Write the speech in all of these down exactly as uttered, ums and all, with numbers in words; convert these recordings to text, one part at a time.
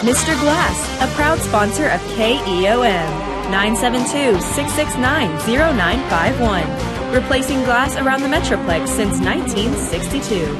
Mister Glass, a proud sponsor of K E O M, nine seven two, six six nine, zero nine five one. Replacing glass around the Metroplex since nineteen sixty-two.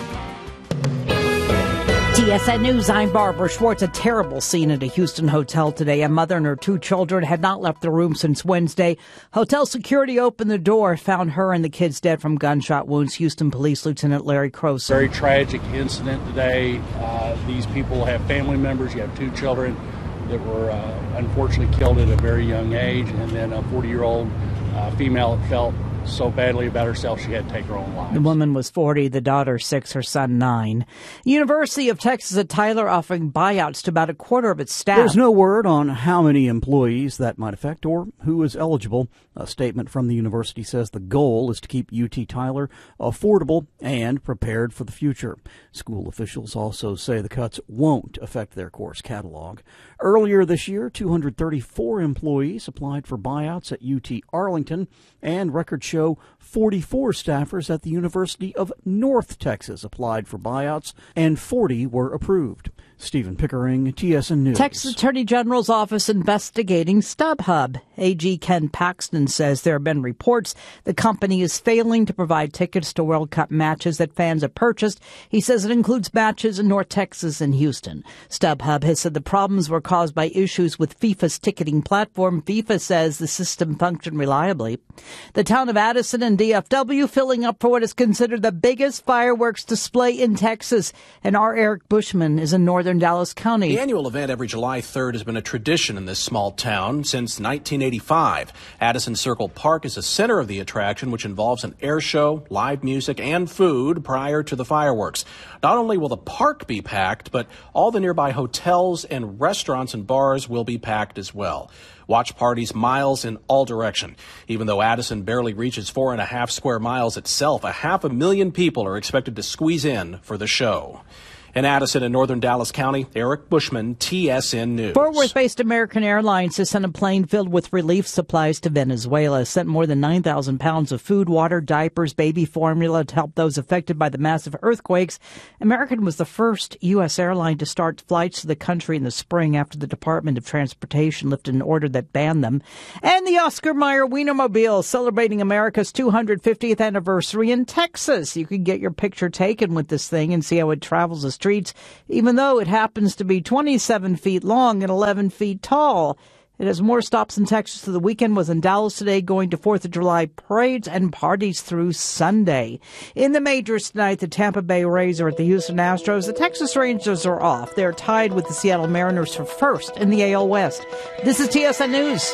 T S N News, I'm Barbara Schwartz. A terrible scene at a Houston hotel today. A mother and her two children had not left the room since Wednesday. Hotel security opened the door, found her and the kids dead from gunshot wounds. Houston Police Lieutenant Larry Croson. Very tragic incident today. Uh, these people have family members. You have two children that were uh, unfortunately killed at a very young age, and then a forty-year-old uh, female that felt so badly about herself she had to take her own life. The woman was forty, the daughter six, her son nine. University of Texas at Tyler offering buyouts to about a quarter of its staff. There's no word on how many employees that might affect or who is eligible. A statement from the university says the goal is to keep U T Tyler affordable and prepared for the future. School officials also say the cuts won't affect their course catalog. Earlier this year, two hundred thirty-four employees applied for buyouts at U T Arlington, and records show forty-four staffers at the University of North Texas applied for buyouts, and forty were approved. Stephen Pickering, T S N News. Texas Attorney General's office investigating StubHub. A G Ken Paxton says there have been reports the company is failing to provide tickets to World Cup matches that fans have purchased. He says it includes matches in North Texas and Houston. StubHub has said the problems were caused by issues with FIFA's ticketing platform. FIFA says the system functioned reliably. The town of Addison and D F W filling up for what is considered the biggest fireworks display in Texas. And our Eric Bushman is in northern Dallas County. The annual event every July third has been a tradition in this small town since nineteen eighty-five. Addison Circle Park is the center of the attraction, which involves an air show, live music, and food prior to the fireworks. Not only will the park be packed, but all the nearby hotels and restaurants and bars will be packed as well. Watch parties miles in all direction. Even though Addison barely reaches four and a half square miles itself, a half a million people are expected to squeeze in for the show. In Addison and northern Dallas County, Eric Bushman, T S N News. Fort Worth-based American Airlines has sent a plane filled with relief supplies to Venezuela. Sent more than nine thousand pounds of food, water, diapers, baby formula to help those affected by the massive earthquakes. American was the first U S airline to start flights to the country in the spring after the Department of Transportation lifted an order that banned them. And the Oscar Mayer Wienermobile celebrating America's two hundred fiftieth anniversary in Texas. You can get your picture taken with this thing and see how it travels the streets, even though it happens to be twenty-seven feet long and eleven feet tall. It has more stops in Texas. So the weekend was in Dallas today, going to fourth of July parades and parties through Sunday. In the majors tonight, the Tampa Bay Rays are at the Houston Astros. The Texas Rangers are off. They're tied with the Seattle Mariners for first in the A L West. This is T S N News.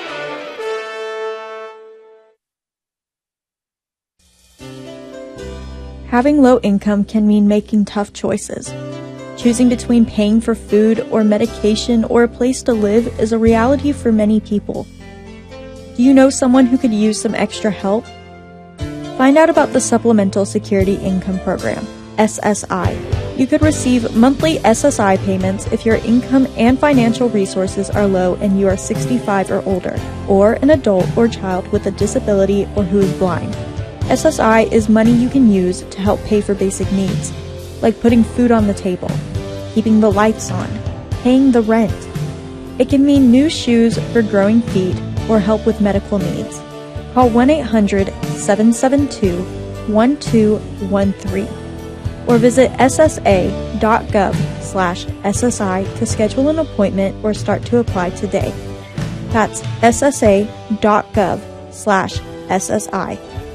Having low income can mean making tough choices. Choosing between paying for food or medication or a place to live is a reality for many people. Do you know someone who could use some extra help? Find out about the Supplemental Security Income Program, S S I. You could receive monthly S S I payments if your income and financial resources are low and you are sixty-five or older, or an adult or child with a disability or who is blind. S S I is money you can use to help pay for basic needs, like putting food on the table, keeping the lights on, paying the rent. It can mean new shoes for growing feet or help with medical needs. Call one eight hundred, seven seven two, one two one three or visit ssa.gov slash SSI to schedule an appointment or start to apply today. That's ssa.gov slash SSI.